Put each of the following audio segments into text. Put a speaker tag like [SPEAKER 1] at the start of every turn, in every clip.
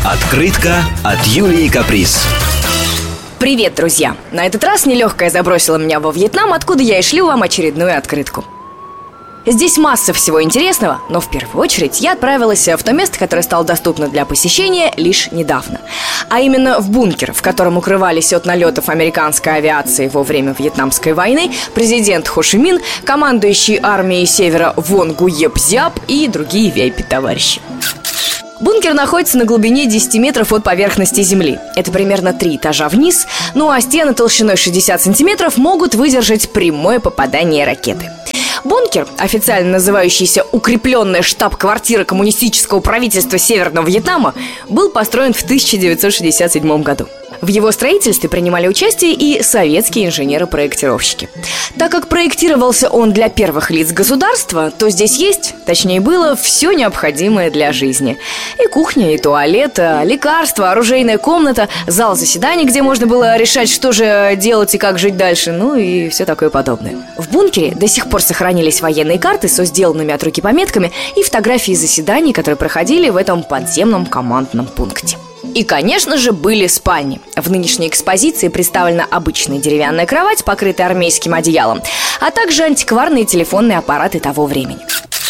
[SPEAKER 1] Открытка от Юлии Каприз.
[SPEAKER 2] Привет, друзья! На этот раз нелегкая забросила меня во Вьетнам, откуда я и шлю вам очередную открытку. Здесь масса всего интересного, но в первую очередь я отправилась в то место, которое стало доступно для посещения лишь недавно. А именно в бункер, в котором укрывались от налетов американской авиации во время Вьетнамской войны президент Хо Ши Мин, командующий армией Севера Вон Гуеп Зяп и другие VIP-товарищи. Бункер находится на глубине 10 метров от поверхности земли. Это примерно 3 этажа вниз, ну а стены толщиной 60 сантиметров могут выдержать прямое попадание ракеты. Бункер, официально называющийся «Укрепленная штаб-квартира коммунистического правительства Северного Вьетнама», был построен в 1967 году. В его строительстве принимали участие и советские инженеры-проектировщики. Так как проектировался он для первых лиц государства, то здесь есть, точнее было, все необходимое для жизни. И кухня, и туалет, лекарства, оружейная комната, зал заседаний, где можно было решать, что же делать и как жить дальше, ну и все такое подобное. В бункере до сих пор сохранились военные карты со сделанными от руки пометками и фотографии заседаний, которые проходили в этом подземном командном пункте. И, конечно же, были спальни. В нынешней экспозиции представлена обычная деревянная кровать, покрытая армейским одеялом, а также антикварные телефонные аппараты того времени.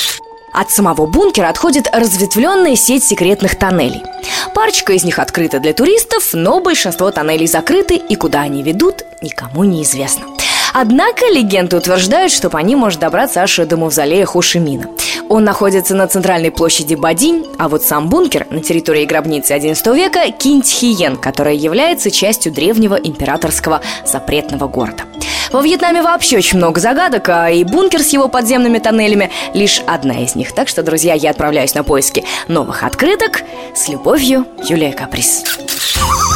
[SPEAKER 2] От самого бункера отходит разветвленная сеть секретных тоннелей. Парочка из них открыта для туристов, но большинство тоннелей закрыты, и куда они ведут, никому не известно. Однако легенды утверждают, что по ним можно добраться аж до мавзолея Хо Ши Мина. Он находится на центральной площади Бадинь, а вот сам бункер на территории гробницы XI века Кинь-Тхи-Йен, которая является частью древнего императорского запретного города. Во Вьетнаме вообще очень много загадок, а и бункер с его подземными тоннелями лишь одна из них. Так что, друзья, я отправляюсь на поиски новых открыток. С любовью, Юлия Каприз.